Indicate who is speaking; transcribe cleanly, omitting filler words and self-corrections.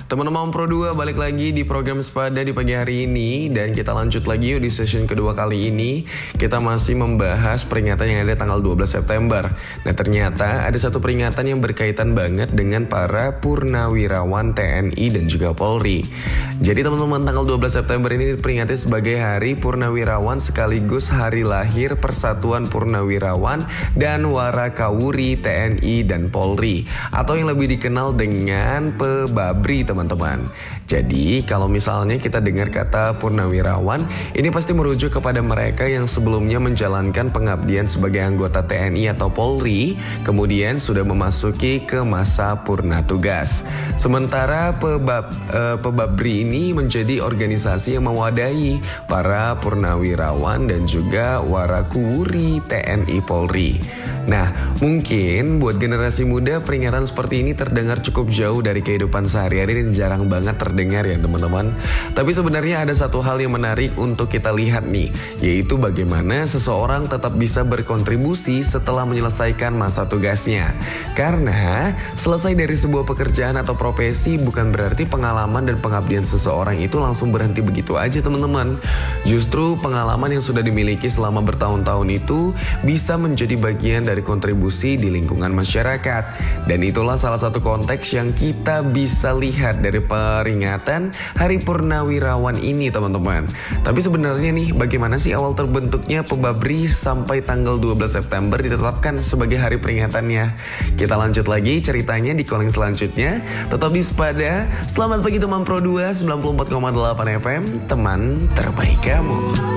Speaker 1: Teman-teman Pro 2 balik lagi di program Sepada di pagi hari ini. Dan kita lanjut lagi yuk di session kedua kali ini. Kita masih membahas peringatan yang ada tanggal 12 September. Nah ternyata ada satu peringatan yang berkaitan banget dengan para purnawirawan TNI dan juga Polri. Jadi teman-teman, tanggal 12 September ini diperingati sebagai Hari Purnawirawan sekaligus hari lahir Persatuan Purnawirawan dan Warakawuri TNI dan Polri, atau yang lebih dikenal dengan Pebabri teman-teman. Jadi kalau misalnya kita dengar kata purnawirawan, ini pasti merujuk kepada mereka yang sebelumnya menjalankan pengabdian sebagai anggota TNI atau Polri, kemudian sudah memasuki ke masa purna tugas. Sementara Pebabri ini menjadi organisasi yang mewadahi para purnawirawan dan juga warakawuri TNI Polri. Nah, mungkin buat generasi muda peringatan seperti ini terdengar cukup jauh dari kehidupan sehari-hari dan jarang banget terdengar ya teman-teman. Tapi sebenarnya ada satu hal yang menarik untuk kita lihat nih, yaitu bagaimana seseorang tetap bisa berkontribusi setelah menyelesaikan masa tugasnya. Karena selesai dari sebuah pekerjaan atau profesi bukan berarti pengalaman dan pengabdian seseorang itu langsung berhenti begitu aja teman-teman. Justru pengalaman yang sudah dimiliki selama bertahun-tahun itu bisa menjadi bagian dari kontribusi di lingkungan masyarakat. Dan itulah salah satu konteks yang kita bisa lihat dari peringatan Hari Purnawirawan ini teman-teman. Tapi sebenarnya nih, bagaimana sih awal terbentuknya Pebabri sampai tanggal 12 September ditetapkan sebagai hari peringatannya? Kita lanjut lagi ceritanya di calling selanjutnya. Tetap di Sepada. Selamat pagi teman Pro 2 94,8 FM, teman terbaik kamu.